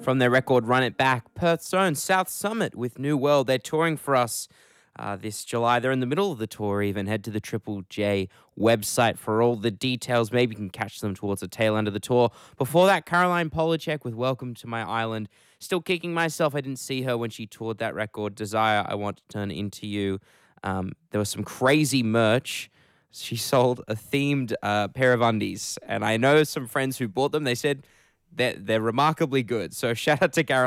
from their record Run It Back. Perth's own South Summit with New World. They're touring for us this July. They're in the middle of the tour even. Head to the Triple J website for all the details. Maybe you can catch them towards the tail end of the tour. Before that, Caroline Polachek with Welcome to My Island. Still kicking myself. I didn't see her when she toured that record. Desire, I Want to Turn Into You. There was some crazy merch. She sold a themed pair of undies. And I know some friends who bought them. They said they're remarkably good. So shout out to Caroline.